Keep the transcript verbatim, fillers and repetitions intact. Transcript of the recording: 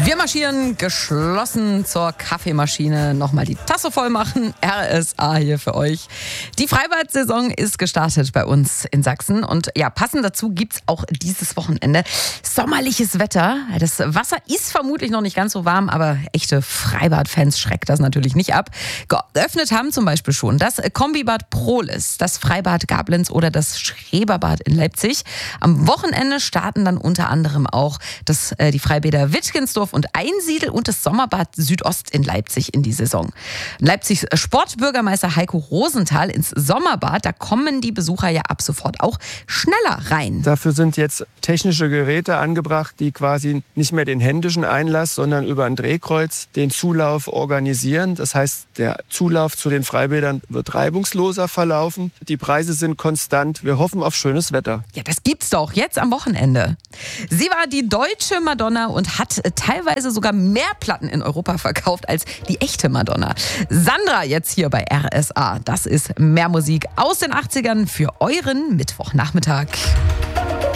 Wir marschieren geschlossen zur Kaffeemaschine. Nochmal die Tasse voll machen. R S A hier für euch. Die Freibad-Saison ist gestartet bei uns in Sachsen. Und ja, passend dazu gibt's auch dieses Wochenende sommerliches Wetter. Das Wasser ist vermutlich noch nicht ganz so warm, aber echte Freibad-Fans schreckt das natürlich nicht ab. Geöffnet haben zum Beispiel schon das Kombibad Prohlis, das Freibad Gablenz oder das Schreberbad in Leipzig. Am Wochenende starten dann unter anderem auch das, äh, die Freibäder Wittgensdorf und Einsiedel und das Sommerbad Südost in Leipzig in die Saison. Leipzigs Sportbürgermeister Heiko Rosenthal ins Sommerbad, da kommen die Besucher ja ab sofort auch schneller rein. Dafür sind jetzt technische Geräte angebracht, die quasi nicht mehr den händischen Einlass, sondern über ein Drehkreuz den Zulauf organisieren. Das heißt, der Zulauf zu den Freibädern wird reibungsloser verlaufen. Die Preise sind konstant. Wir hoffen auf schönes Wetter. Ja, das gibt's doch jetzt am Wochenende. Sie war die deutsche Madonna und hat teilweise sogar mehr Platten in Europa verkauft als die echte Madonna. Sandra jetzt hier bei R S A. Das ist mehr Musik aus den achtzigern für euren Mittwochnachmittag.